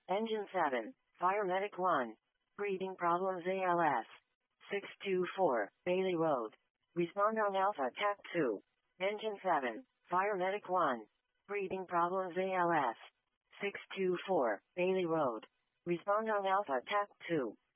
Engine 7, Fire Medic 1. Breathing problems ALS. 624, Bailey Road. Respond on Alpha TAC 2. Engine 7, Fire Medic 1. Breathing problems ALS. 624, Bailey Road. Respond on Alpha TAC 2.